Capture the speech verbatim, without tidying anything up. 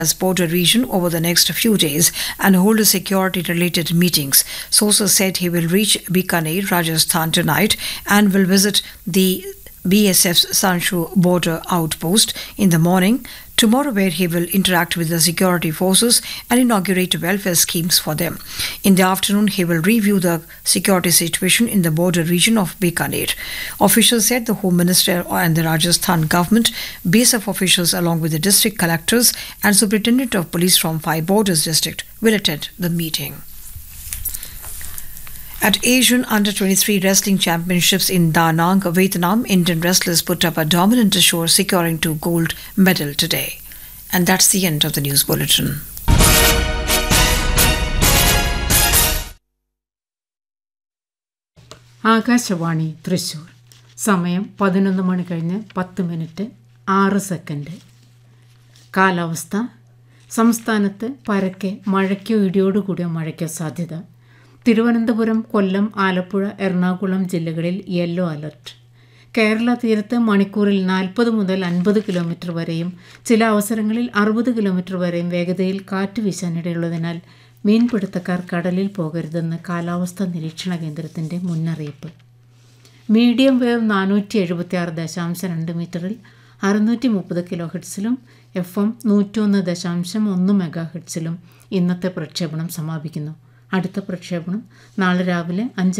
border region over the next few days and hold security-related meetings. Sources said he will reach Bikaner, Rajasthan tonight and will visit the B S F's Sanshu border outpost in the morning tomorrow, where he will interact with the security forces and inaugurate welfare schemes for them. In the afternoon, he will review the security situation in the border region of Bikaner. Officials said the Home Minister and the Rajasthan government, B S F officials along with the district collectors and superintendent of police from five borders district will attend the meeting. At Asian Under twenty-three Wrestling Championships in Da Nang, Vietnam, Indian wrestlers put up a dominant show, securing two gold medals today. And that's the end of the news bulletin. Akashvani Thrissur. സമയം പതിനൊന്ന് മണി കഴിഞ്ഞ് പത്ത് minute ആറ് second. കാലാവസ്ഥ. സംസ്ഥാനത്ത് പരക്കെ മഴയ്ക്കോ ഇടിയോടുകൂടിയ മഴയ്ക്കോ സാധ്യത. തിരുവനന്തപുരം, കൊല്ലം, ആലപ്പുഴ, എറണാകുളം ജില്ലകളിൽ യെല്ലോ അലർട്ട്. കേരള തീരത്ത് മണിക്കൂറിൽ നാൽപ്പത് മുതൽ അൻപത് കിലോമീറ്റർ വരെയും ചില അവസരങ്ങളിൽ അറുപത് കിലോമീറ്റർ വരെയും വേഗതയിൽ കാറ്റ് വീശാനിടയുള്ളതിനാൽ മീൻപിടുത്തക്കാർ കടലിൽ പോകരുതെന്ന് കാലാവസ്ഥാ നിരീക്ഷണ കേന്ദ്രത്തിൻ്റെ മുന്നറിയിപ്പ്. മീഡിയം വേവ് നാനൂറ്റി എഴുപത്തി ആറ് ദശാംശം രണ്ട് മീറ്ററിൽ അറുന്നൂറ്റി മുപ്പത് കിലോ ഹെഡ്സിലും എഫ് എം നൂറ്റൊന്ന് ദശാംശം ഒന്ന് മെഗാ ഹെഡ്സിലും ഇന്നത്തെ പ്രക്ഷേപണം സമാപിക്കുന്നു. അടുത്ത പ്രക്ഷേപണം നാളെ രാവിലെ അഞ്ച്